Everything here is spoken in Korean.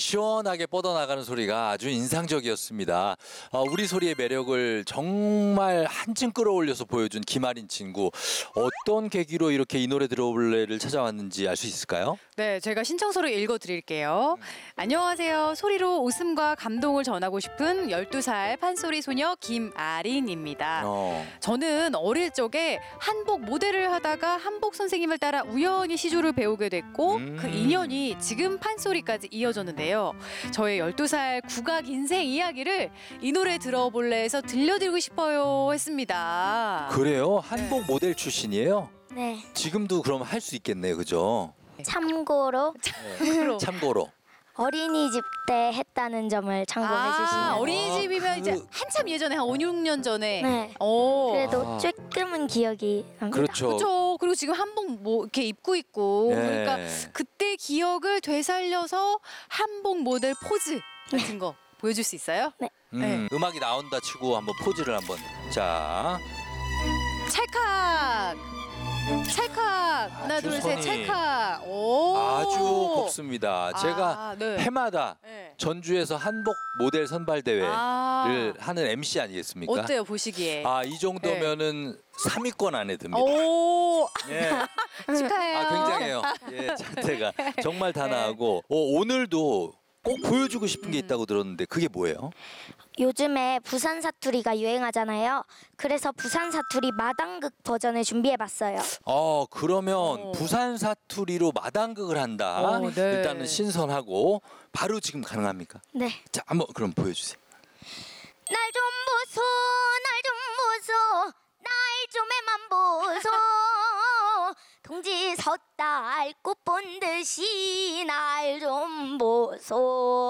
시원하게 뻗어나가는 소리가 아주 인상적이었습니다. 우리 소리의 매력을 정말 한층 끌어올려서 보여준 김아린 친구. 어떤 계기로 이렇게 이 노래 들어볼래를 찾아왔는지 알 수 있을까요? 네, 제가 신청서를 읽어드릴게요. 안녕하세요. 소리로 웃음과 감동을 전하고 싶은 12살 판소리 소녀 김아린입니다. 저는 어릴 적에 한복 모델을 하다가 한복 선생님을 따라 우연히 시조를 배우게 됐고 그 인연이 지금 판소리까지 이어졌는데요. 저의 12살 국악 인생 이야기를 이 노래 들어볼래 해서 들려드리고 싶어요 했습니다. 그래요? 한복 모델 출신이에요? 네. 지금도 그럼 할 수 있겠네요. 그죠? 참고로 참고로. 어린이집 때 했다는 점을 참고해 주시면. 어린이집이면 이제 한참 예전에 한 5, 6년 전에. 네. 오. 그래도 조금은 기억이 납니다. 그렇죠. 그렇죠. 그리고 지금 한복 뭐 이렇게 입고 있고 네. 그러니까 그때 기억을 되살려서 한복 모델 포즈 같은 거 보여줄 수 있어요? 네. 네. 음악이 나온다 치고 한번 포즈를 한번. 자, 찰칵 찰칵 하나 둘 셋 손이 찰칵. 오. 아주 곱습니다. 제가 네. 해마다 네. 전주에서 한복 모델 선발 대회를 하는 MC 아니겠습니까? 어때요 보시기에? 이 정도면은 3위권 안에 듭니다. 오. 예. 축하해요. 굉장해요. 예, 자태가 정말 단아하고 오늘도 꼭 보여주고 싶은 게 있다고 들었는데 그게 뭐예요? 요즘에 부산 사투리가 유행하잖아요. 그래서 부산 사투리 마당극 버전을 준비해봤어요. 그러면 부산 사투리로 마당극을 한다. 네. 일단은 신선하고 바로 지금 가능합니까? 네. 자, 한번 그럼 보여주세요. 날 좀 보소, 날 좀 보소, 날 좀에만 보소. 동지 섣달 꽃 본 듯이 날 좀 보소.